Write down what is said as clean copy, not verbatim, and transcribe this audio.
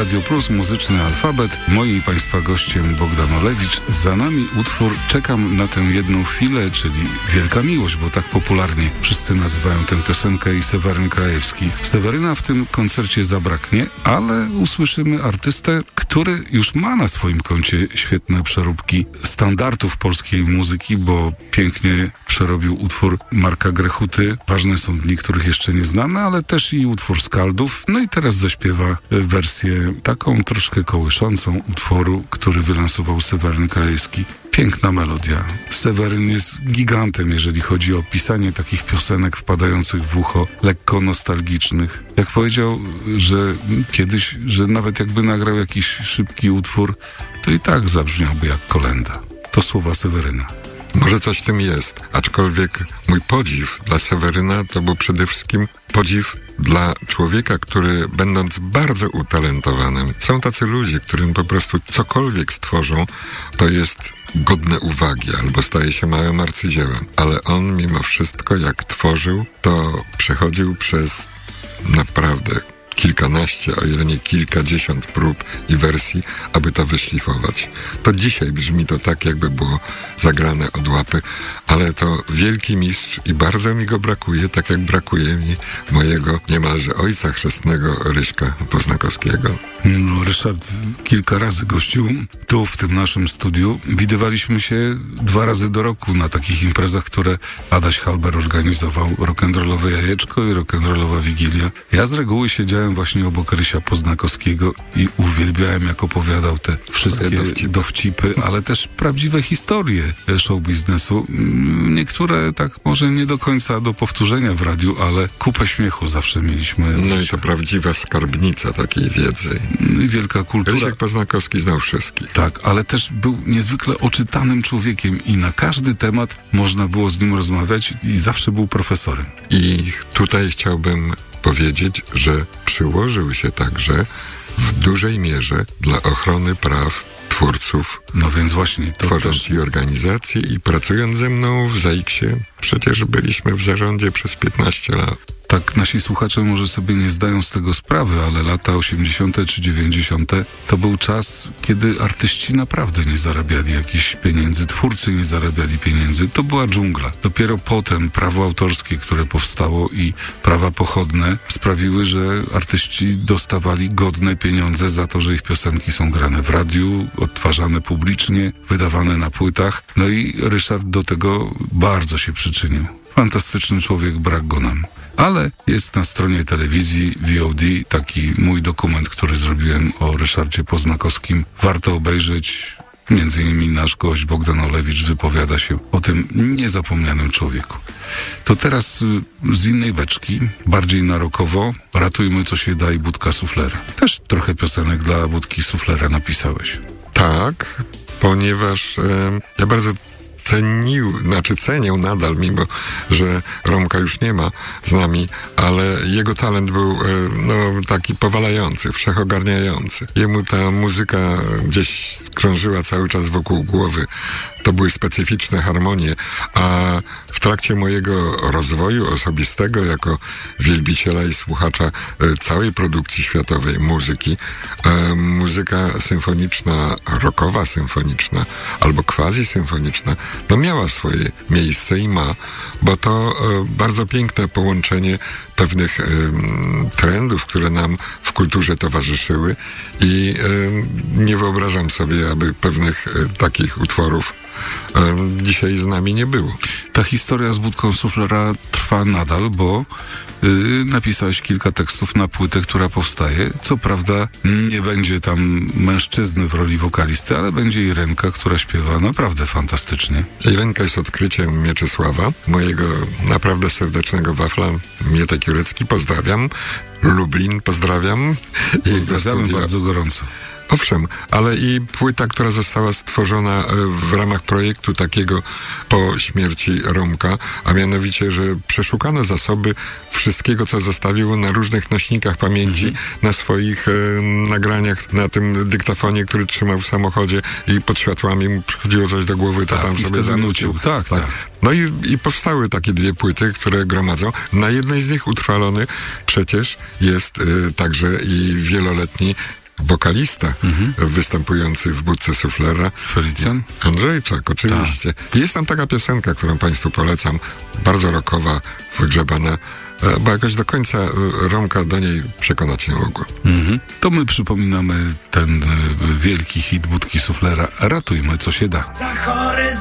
Radio Plus, Muzyczny Alfabet. Moim i Państwa gościem Bogdan Olewicz. Za nami utwór Czekam na tę jedną chwilę, czyli Wielka Miłość, bo tak popularnie wszyscy nazywają tę piosenkę i Seweryn Krajewski. Seweryna w tym koncercie zabraknie, ale usłyszymy artystę, który już ma na swoim koncie świetne przeróbki standardów polskiej muzyki, bo pięknie przerobił utwór Marka Grechuty. Ważne są dni, których jeszcze nie znamy, ale też i utwór Skaldów. No i teraz zaśpiewa wersję taką troszkę kołyszącą utworu, który wylansował Seweryn Krajewski. Piękna melodia. Seweryn jest gigantem, jeżeli chodzi o pisanie takich piosenek wpadających w ucho, lekko nostalgicznych. Jak powiedział, że kiedyś, że nawet jakby nagrał jakiś szybki utwór, to i tak zabrzmiałby jak kolenda. To słowa Seweryna. Może coś w tym jest, aczkolwiek mój podziw dla Seweryna to był przede wszystkim podziw dla człowieka, który będąc bardzo utalentowanym, są tacy ludzie, którym po prostu cokolwiek stworzą, to jest godne uwagi albo staje się małym arcydziełem. Ale on mimo wszystko, jak tworzył, to przechodził przez naprawdę kilkanaście, o ile nie kilkadziesiąt prób i wersji, aby to wyszlifować. To dzisiaj brzmi to tak, jakby było zagrane od łapy, ale to wielki mistrz i bardzo mi go brakuje, tak jak brakuje mi mojego niemalże ojca chrzestnego Ryśka Poznakowskiego. No, Ryszard kilka razy gościł tu w tym naszym studiu. Widywaliśmy się 2 razy do roku na takich imprezach, które Adaś Halber organizował. Rock'n'rollowe jajeczko i rock'n'rollowa Wigilia. Ja z reguły siedziałem właśnie obok Rysia Poznakowskiego i uwielbiałem, jak opowiadał te wszystkie dowcipy, ale też prawdziwe historie show biznesu. Niektóre tak może nie do końca do powtórzenia w radiu, ale kupę śmiechu zawsze mieliśmy. No i to prawdziwa skarbnica takiej wiedzy. Wielka kultura. Rysiek Poznakowski znał wszystkich. Tak, ale też był niezwykle oczytanym człowiekiem i na każdy temat można było z nim rozmawiać i zawsze był profesorem. I tutaj chciałbym powiedzieć, że przyłożył się także w dużej mierze dla ochrony praw twórców. No więc właśnie. To tworząc też... i organizację i pracując ze mną w ZAIKS-ie, przecież byliśmy w zarządzie przez 15 lat. Tak, nasi słuchacze może sobie nie zdają z tego sprawy, ale lata 80. czy 90. to był czas, kiedy artyści naprawdę nie zarabiali jakichś pieniędzy, twórcy nie zarabiali pieniędzy. To była dżungla. Dopiero potem prawo autorskie, które powstało i prawa pochodne sprawiły, że artyści dostawali godne pieniądze za to, że ich piosenki są grane w radiu, odtwarzane publicznie, wydawane na płytach. No i Ryszard do tego bardzo się przyczynił. Fantastyczny człowiek, brak go nam. Ale jest na stronie telewizji VOD taki mój dokument, który zrobiłem o Ryszardzie Poznakowskim. Warto obejrzeć. Między innymi nasz gość Bogdan Olewicz wypowiada się o tym niezapomnianym człowieku. To teraz z innej beczki, bardziej na rockowo, Ratujmy co się da i Budka Suflera. Też trochę piosenek dla Budki Suflera napisałeś. Tak, ponieważ ja bardzo cenię nadal, mimo że Romka już nie ma z nami, ale jego talent był taki powalający, wszechogarniający. Jemu ta muzyka gdzieś krążyła cały czas wokół głowy. To były specyficzne harmonie, a w trakcie mojego rozwoju osobistego jako wielbiciela i słuchacza całej produkcji światowej muzyki, muzyka symfoniczna, rockowa symfoniczna albo quasi-symfoniczna, no miała swoje miejsce i ma, bo to bardzo piękne połączenie pewnych trendów, które nam w kulturze towarzyszyły i nie wyobrażam sobie, aby pewnych takich utworów dzisiaj z nami nie było. Ta historia z Budką Suflera trwa nadal, bo napisałeś kilka tekstów na płytę, która powstaje. Co prawda nie będzie tam mężczyzny w roli wokalisty, ale będzie Irenka, która śpiewa naprawdę fantastycznie. Irenka jest odkryciem Mieczysława, mojego naprawdę serdecznego wafla. Mietek Jurecki, pozdrawiam. Lublin, pozdrawiam. Pozdrawiamy bardzo gorąco. Owszem, ale i płyta, która została stworzona w ramach projektu takiego po śmierci Romka, a mianowicie, że przeszukano zasoby wszystkiego, co zostawił na różnych nośnikach pamięci, na swoich nagraniach, na tym dyktafonie, który trzymał w samochodzie i pod światłami mu przychodziło coś do głowy, to tam sobie zanucił. Tak. No i powstały takie 2 płyty, które gromadzą. Na jednej z nich utrwalony przecież jest także i wieloletni wokalista występujący w Budce Suflera. Felicjan? Andrzejczak, oczywiście. Jest tam taka piosenka, którą Państwu polecam, bardzo rockowa, wygrzebana, bo jakoś do końca Romka do niej przekonać nie mogło. To my przypominamy ten wielki hit Budki Suflera. Ratujmy, co się da.